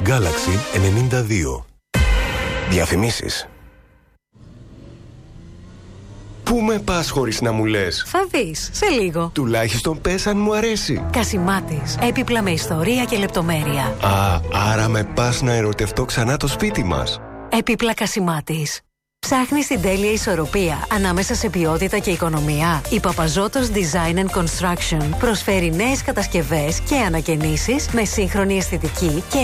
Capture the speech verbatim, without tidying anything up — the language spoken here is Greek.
Galaxy ενενήντα δύο. Διαφημίσεις. Πού με πας χωρίς να μου λες? Θα δεις, σε λίγο. Τουλάχιστον πες αν μου αρέσει. Κασιμάτης. Έπιπλα με ιστορία και λεπτομέρεια. Α, άρα με πας να ερωτευτώ ξανά το σπίτι μας. Έπιπλα Κασιμάτης. Ψάχνεις την τέλεια ισορροπία ανάμεσα σε ποιότητα και οικονομία? Η Παπαζώτος Design and Construction προσφέρει νέες κατασκευές και ανακαινήσεις με σύγχρονη αισθητική και